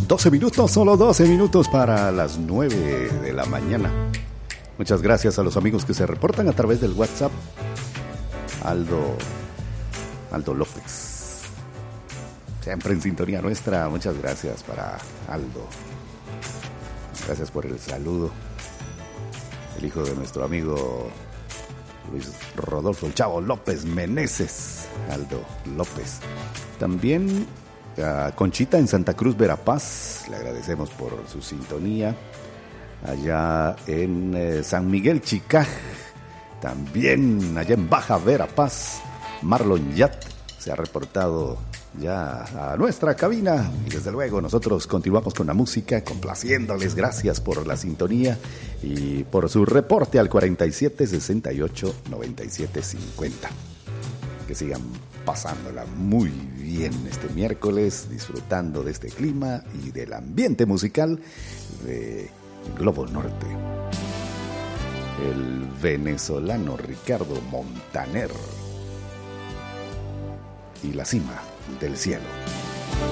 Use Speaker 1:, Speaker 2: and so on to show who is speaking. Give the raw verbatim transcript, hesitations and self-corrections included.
Speaker 1: doce minutos, solo doce minutos para las nueve de la mañana. Muchas gracias a los amigos que se reportan a través del WhatsApp. Aldo, Aldo López, siempre en sintonía nuestra. Muchas gracias para Aldo. Gracias por el saludo. El hijo de nuestro amigo Luis Rodolfo, el Chavo López Meneses. Aldo López. También a Conchita en Santa Cruz, Verapaz. Le agradecemos por su sintonía. Allá en eh, San Miguel, Chicaj. También allá en Baja Verapaz, Marlon Yat se ha reportado ya a nuestra cabina. Y desde luego nosotros continuamos con la música, complaciéndoles. Gracias por la sintonía y por su reporte al cuarenta y siete, sesenta y ocho, noventa y siete, cincuenta. Que sigan pasándola muy bien este miércoles, disfrutando de este clima y del ambiente musical de Globo Norte. El venezolano Ricardo Montaner y La Cima del Cielo.